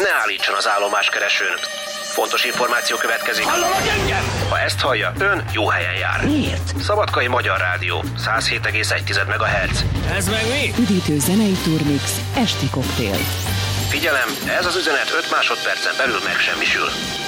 ne állítson az állomáskeresőn. Fontos információ következik. Hallanak engem? Ha ezt hallja, ön jó helyen jár. Miért? Szabadkai Magyar Rádió, 107,1 MHz. Ez meg mi? Üdítő zenei turmix, esti koktél. Figyelem, ez az üzenet 5 másodpercen belül megsemmisül.